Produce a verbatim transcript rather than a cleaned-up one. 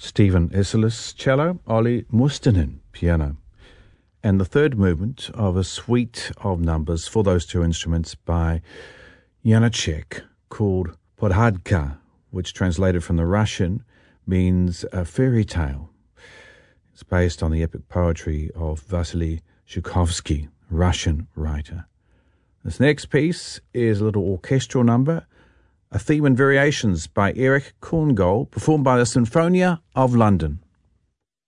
Stephen Isserlis, cello, Olli Mustonen, piano. And the third movement of a suite of numbers for those two instruments by Janacek called Podhadka, which translated from the Russian means a fairy tale. It's based on the epic poetry of Vasily Zhukovsky, a Russian writer. This next piece is a little orchestral number, a theme and variations by Erich Korngold, performed by the Sinfonia of London.